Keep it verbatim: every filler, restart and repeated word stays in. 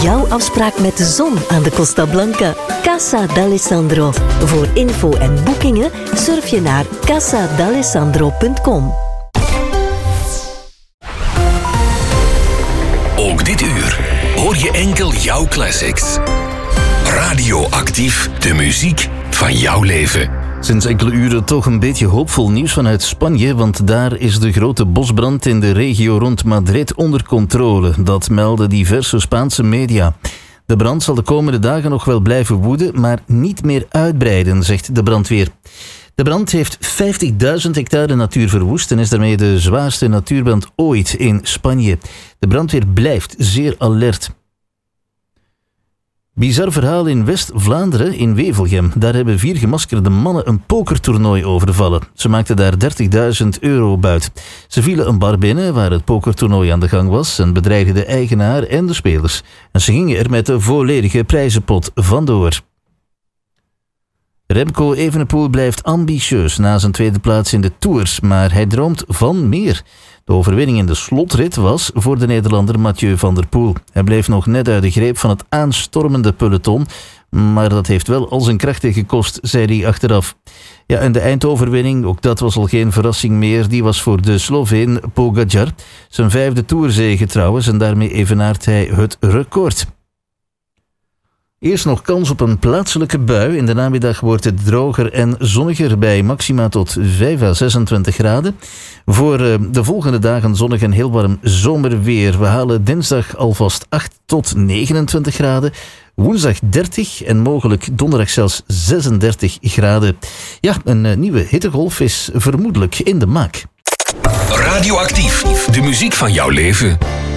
jouw afspraak met de zon aan de Costa Blanca. Casa d'Alessandro. Voor info en boekingen surf je naar casa d'alessandro punt com. Ook dit uur hoor je enkel jouw classics. Radioactief, de muziek van jouw leven. Sinds enkele uren toch een beetje hoopvol nieuws vanuit Spanje, want daar is de grote bosbrand in de regio rond Madrid onder controle. Dat melden diverse Spaanse media. De brand zal de komende dagen nog wel blijven woeden, maar niet meer uitbreiden, zegt de brandweer. De brand heeft vijftigduizend hectare natuur verwoest en is daarmee de zwaarste natuurbrand ooit in Spanje. De brandweer blijft zeer alert. Bizar verhaal in West-Vlaanderen, in Wevelgem. Daar hebben vier gemaskerde mannen een pokertoernooi overvallen. Ze maakten daar dertigduizend euro buit. Ze vielen een bar binnen waar het pokertoernooi aan de gang was en bedreigden de eigenaar en de spelers. En ze gingen er met de volledige prijzenpot vandoor. Remco Evenepoel blijft ambitieus na zijn tweede plaats in de Tours, maar hij droomt van meer. De overwinning in de slotrit was voor de Nederlander Mathieu van der Poel. Hij bleef nog net uit de greep van het aanstormende peloton, maar dat heeft wel al zijn krachten gekost, zei hij achteraf. Ja, en de eindoverwinning, ook dat was al geen verrassing meer, die was voor de Sloveen Pogačar. Zijn vijfde Tourzege trouwens en daarmee evenaart hij het record. Eerst nog kans op een plaatselijke bui. In de namiddag wordt het droger en zonniger bij maxima tot vijf à zesentwintig graden. Voor de volgende dagen zonnig en heel warm zomerweer. We halen dinsdag alvast acht tot negenentwintig graden. Woensdag dertig en mogelijk donderdag zelfs zesendertig graden. Ja, een nieuwe hittegolf is vermoedelijk in de maak. Radioactief, de muziek van jouw leven.